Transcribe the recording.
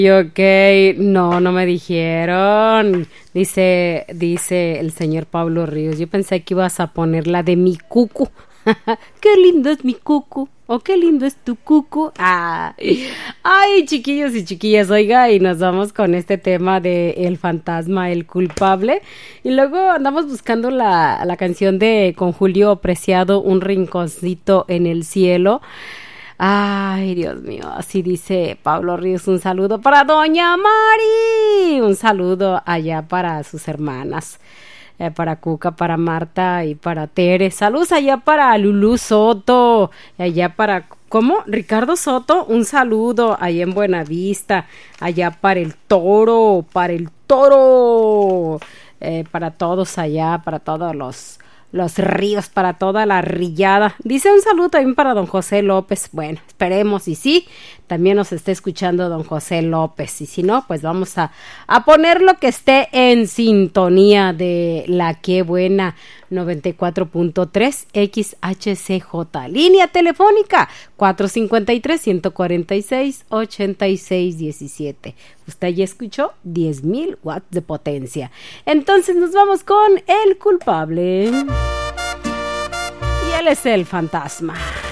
Y ok, no me dijeron. Dice el señor Pablo Ríos. Yo pensé que ibas a poner la de mi cucu. Qué lindo es mi cucu. Oh, qué lindo es tu cucu. Ay, chiquillos y chiquillas, oiga, y nos vamos con este tema de el fantasma, el culpable. Y luego andamos buscando la canción de con Julio Preciado, Un rinconcito en el cielo. Ay, Dios mío, así dice Pablo Ríos. Un saludo para Doña Mari. Un saludo allá para sus hermanas. Para Cuca, para Marta y para Tere. Saludos allá para Lulú Soto. Allá para, ¿cómo? Ricardo Soto. Un saludo allá en Buenavista. Allá para el Toro. Para el Toro. Para todos allá, para todos los ríos, para toda la rillada. Dice un saludo también para don José López. Bueno, esperemos y sí, también nos esté escuchando don José López. Y si no, pues vamos a poner lo que esté en sintonía de la que buena 94.3 XHCJ. Línea telefónica 453-146-8617. Usted ya escuchó 10,000 watts de potencia. Entonces nos vamos con el culpable. Y él es el fantasma.